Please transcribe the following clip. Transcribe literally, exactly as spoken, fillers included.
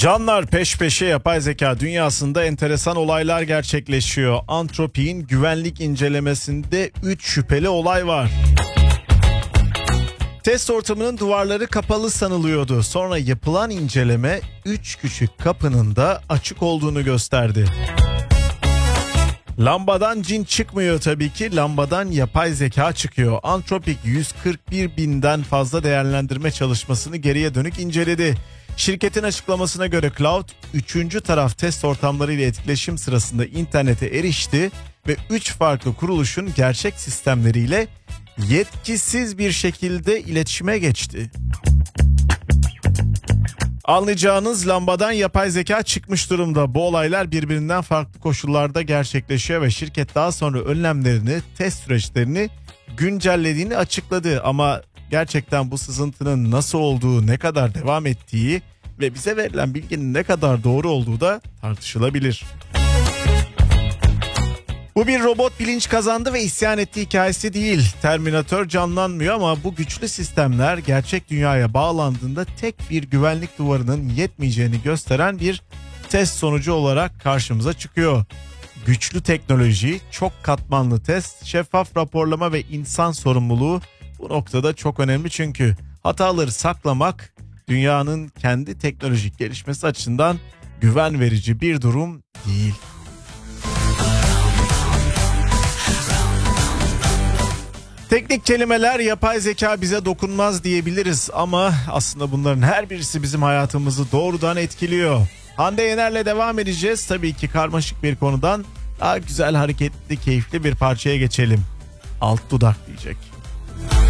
Canlar peş peşe yapay zeka dünyasında enteresan olaylar gerçekleşiyor. Anthropic'in güvenlik incelemesinde üç şüpheli olay var. Test ortamının duvarları kapalı sanılıyordu. Sonra yapılan inceleme üç küçük kapının da açık olduğunu gösterdi. Lambadan cin çıkmıyor tabii ki, lambadan yapay zeka çıkıyor. Anthropic yüz kırk bir binden fazla değerlendirme çalışmasını geriye dönük inceledi. Şirketin açıklamasına göre Cloud, üçüncü taraf test ortamları ile etkileşim sırasında internete erişti ve üç farklı kuruluşun gerçek sistemleriyle yetkisiz bir şekilde iletişime geçti. Anlayacağınız lambadan yapay zeka çıkmış durumda. Bu olaylar birbirinden farklı koşullarda gerçekleşiyor ve şirket daha sonra önlemlerini, test süreçlerini güncellediğini açıkladı. Ama gerçekten bu sızıntının nasıl olduğu, ne kadar devam ettiği ve bize verilen bilginin ne kadar doğru olduğu da tartışılabilir. Bu bir robot bilinç kazandı ve isyan ettiği hikayesi değil. Terminator canlanmıyor ama bu güçlü sistemler gerçek dünyaya bağlandığında tek bir güvenlik duvarının yetmeyeceğini gösteren bir test sonucu olarak karşımıza çıkıyor. Güçlü teknoloji, çok katmanlı test, şeffaf raporlama ve insan sorumluluğu bu noktada çok önemli, çünkü hataları saklamak dünyanın kendi teknolojik gelişmesi açısından güven verici bir durum değil. Teknik kelimeler, yapay zeka bize dokunmaz diyebiliriz ama aslında bunların her birisi bizim hayatımızı doğrudan etkiliyor. Hande Yener'le devam edeceğiz. Tabii ki karmaşık bir konudan daha güzel, hareketli, keyifli bir parçaya geçelim. Alt dudak diyecek.